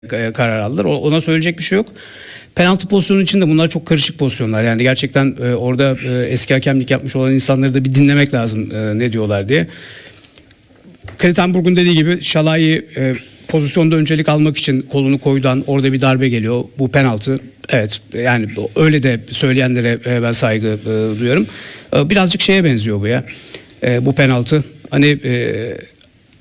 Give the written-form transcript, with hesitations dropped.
karar aldılar. Ona söyleyecek bir şey yok. Penaltı pozisyonu için de bunlar çok karışık pozisyonlar. Yani gerçekten orada eski hakemlik yapmış olan insanları da bir dinlemek lazım ne diyorlar diye. Krettenburg'un dediği gibi Şalai pozisyonda öncelik almak için kolunu koyduğun orada bir darbe geliyor. Bu penaltı. Evet, yani öyle de söyleyenlere ben saygı duyuyorum. Birazcık şeye benziyor bu ya. Bu penaltı. Hani